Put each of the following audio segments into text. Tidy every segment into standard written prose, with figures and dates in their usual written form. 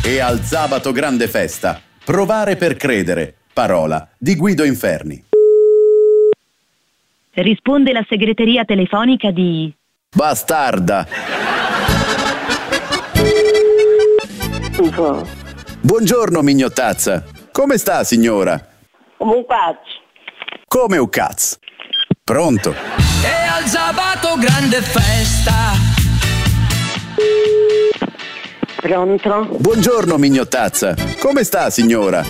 E al sabato grande festa. Provare per credere. Parola di Guido Inferni. Risponde la segreteria telefonica di... Bastarda. Buongiorno, mignottazza. Come sta, signora? Come un cazzo. Come un cazzo. Pronto? E al sabato grande festa. Pronto? Buongiorno, mignottazza. Come sta, signora?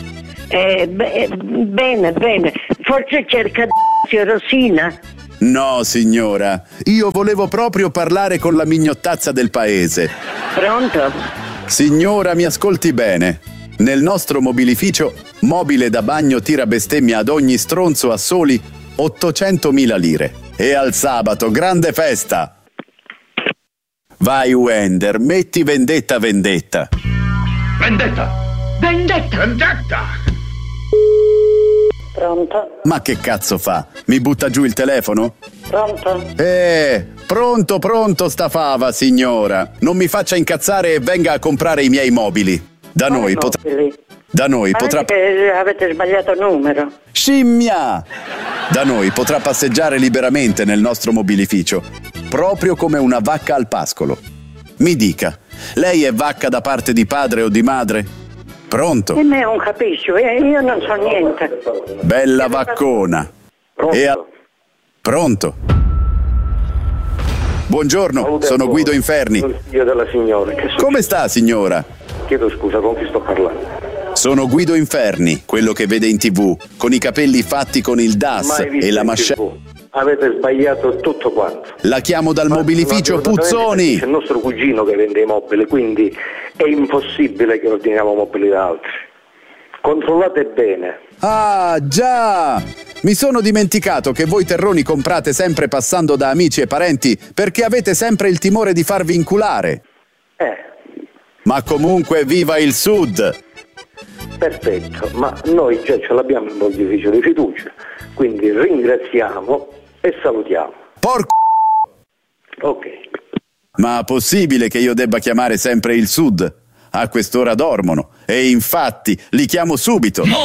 Bene. Forse cerca Rosina. No, signora. Io volevo proprio parlare con la mignottazza del paese. Pronto? Signora, mi ascolti bene. Nel nostro mobilificio, mobile da bagno tira bestemmia ad ogni stronzo a soli 800.000 lire. E al sabato, grande festa! Vai, Wender, metti vendetta. Vendetta! Pronto? Ma che cazzo fa? Mi butta giù il telefono? Pronto? Pronto sta fava, signora. Non mi faccia incazzare e venga a comprare i miei mobili. Da noi potrà... Che avete sbagliato numero. Scimmia! Da noi potrà passeggiare liberamente nel nostro mobilificio, proprio come una vacca al pascolo. Mi dica, lei è vacca da parte di padre o di madre? Pronto? E me non capisco, io non so niente. Bella vaccona. Pronto? Pronto? Buongiorno, sono Guido Inferni. Sono il figlio della signora. Come sta, signora? Chiedo scusa, con chi sto parlando? Sono Guido Inferni, quello che vede in TV, con i capelli fatti con il DAS Mai visto e la in mascella. TV. Avete sbagliato tutto quanto. La chiamo dal mobilificio Puzzoni. C'è il nostro cugino che vende i mobili, quindi è impossibile che ordiniamo mobili da altri. Controllate bene. Ah, già! Mi sono dimenticato che voi terroni comprate sempre passando da amici e parenti perché avete sempre il timore di farvi inculare. Ma comunque viva il Sud! Perfetto, ma noi già ce l'abbiamo il mobilificio di fiducia, quindi ringraziamo e salutiamo. Porco! Ok. Ma possibile che io debba chiamare sempre il Sud? A quest'ora dormono e infatti li chiamo subito.